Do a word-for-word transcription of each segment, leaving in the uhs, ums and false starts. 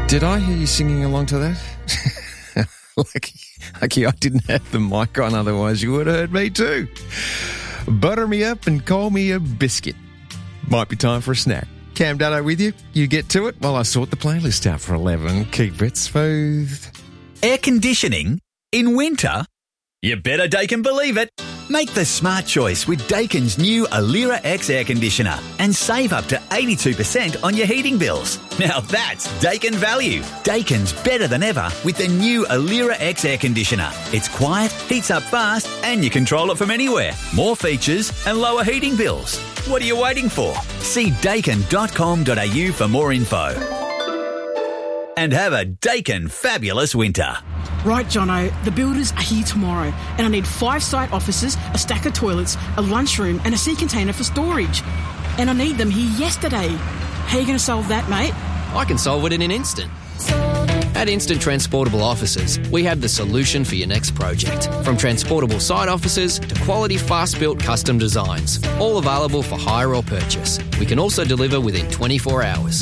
Did I hear you singing along to that? lucky, lucky I didn't have the mic on, otherwise you would have heard me too. Butter me up and call me a biscuit. Might be time for a snack. Cam Dutto with you. You get to it while I sort the playlist out for eleven. Keep it smooth. Air conditioning in winter? You better Daikin believe it. Make the smart choice with Daikin's new Alira X air conditioner and save up to eighty-two percent on your heating bills. Now that's Daikin value. Daikin's better than ever with the new Alira X air conditioner. It's quiet, heats up fast, and you control it from anywhere. More features and lower heating bills. What are you waiting for? See daikin dot com dot a u for more info. And have a Daikin fabulous winter. Right, Jono, the builders are here tomorrow and I need five site offices, a stack of toilets, a lunchroom and a sea container for storage. And I need them here yesterday. How are you going to solve that, mate? I can solve it in an instant. At Instant Transportable Offices, we have the solution for your next project. From transportable site offices to quality fast-built custom designs, all available for hire or purchase. We can also deliver within twenty-four hours.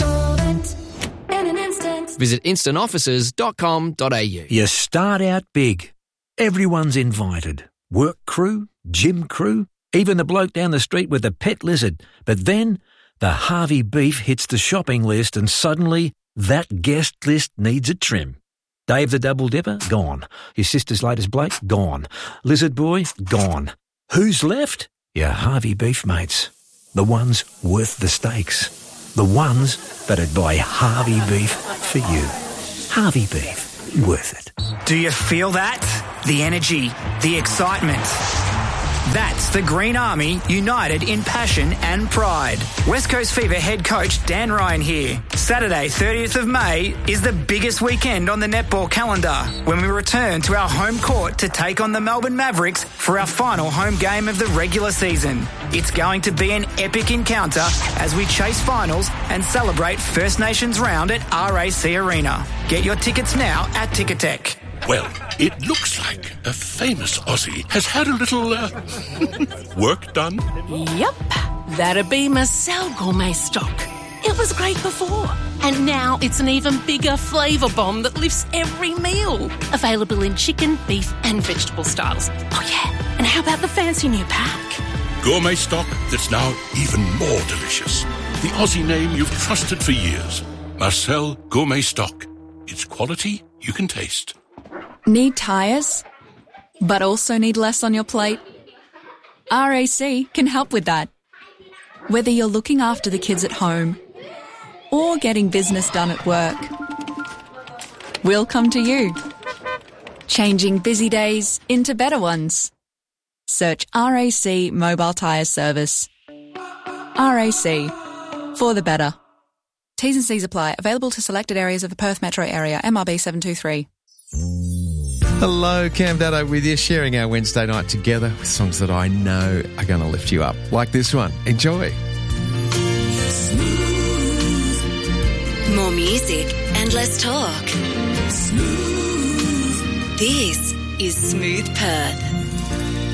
Visit instant offices dot com dot a u. You start out big. Everyone's invited. Work crew, gym crew, even the bloke down the street with the pet lizard. But then the Harvey beef hits the shopping list and suddenly that guest list needs a trim. Dave the Double Dipper? Gone. Your sister's latest bloke? Gone. Lizard Boy? Gone. Who's left? Your Harvey beef mates. The ones worth the stakes. The ones that'd buy Harvey beef for you. Harvey beef. Worth it. Do you feel that? The energy, the excitement. That's the Green Army united in passion and pride. West Coast Fever head coach Dan Ryan here. Saturday, thirtieth of May is the biggest weekend on the netball calendar when we return to our home court to take on the Melbourne Mavericks for our final home game of the regular season. It's going to be an epic encounter as we chase finals and celebrate First Nations round at R A C Arena. Get your tickets now at Ticketek. Well, it looks like a famous Aussie has had a little uh, work done. Yep, that'd be Marcel Gourmet Stock. It was great before, and now it's an even bigger flavour bomb that lifts every meal. Available in chicken, beef and vegetable styles. Oh yeah, and how about the fancy new pack? Gourmet Stock that's now even more delicious. The Aussie name you've trusted for years. Marcel Gourmet Stock. It's quality you can taste. Need tyres, but also need less on your plate? R A C can help with that. Whether you're looking after the kids at home or getting business done at work, we'll come to you. Changing busy days into better ones. Search R A C Mobile Tyres Service. R A C, for the better. T's and C's apply. Available to selected areas of the Perth metro area. M R B seven two three. Hello, Cam Dutto with you, sharing our Wednesday night together with songs that I know are going to lift you up, like this one. Enjoy. More music and less talk. This is Smooth Perth.